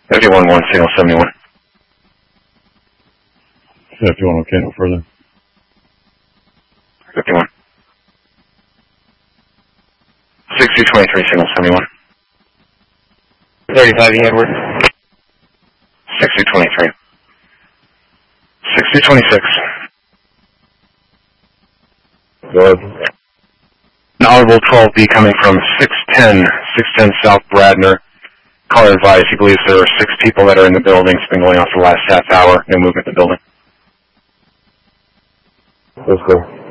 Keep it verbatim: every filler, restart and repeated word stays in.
fifty-one one, signal seventy-one. fifty-one, okay, no further. fifty-one. sixty twenty-three, signal seventy-one. thirty-five, Edward. sixty twenty-three. sixty twenty-six. Go ahead. Knowledgeable twelve B coming from six ten, six ten South Bradner. Caller advised he believes there are six people that are in the building. It's been going on for the last half hour. No movement in the building. Let's go.